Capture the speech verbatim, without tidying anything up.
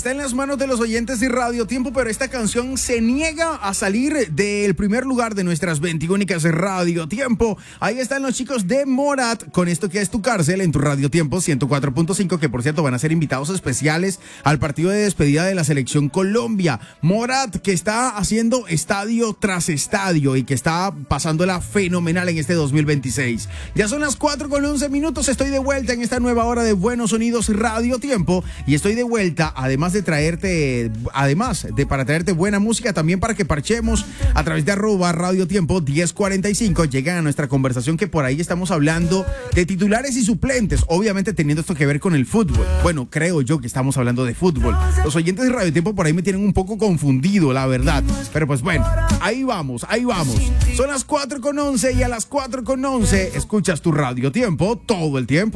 está en las manos de los oyentes de Radio Tiempo, pero esta canción se niega a salir del primer lugar de nuestras veintiúnicas Radio Tiempo. Ahí están los chicos de Morat con esto que es Tu Cárcel en tu Radio Tiempo ciento cuatro punto cinco, que por cierto van a ser invitados especiales al partido de despedida de la Selección Colombia. Morat, que está haciendo estadio tras estadio y que está pasándola fenomenal en este dos mil veintiséis. Ya son las cuatro con once minutos, estoy de vuelta en esta nueva hora de Buenos Sonidos Radio Tiempo y estoy de vuelta, además de traerte, además de para traerte buena música, también para que parchemos a través de arroba Radio Tiempo diez cuarenta y cinco. Llegan a nuestra conversación, que por ahí estamos hablando de titulares y suplentes, obviamente teniendo esto que ver con el fútbol. Bueno, creo yo que estamos hablando de fútbol. Los oyentes de Radio Tiempo por ahí me tienen un poco confundido, la verdad. Pero pues bueno, ahí vamos, ahí vamos. Son las cuatro con once y a las cuatro con once escuchas tu Radio Tiempo todo el tiempo.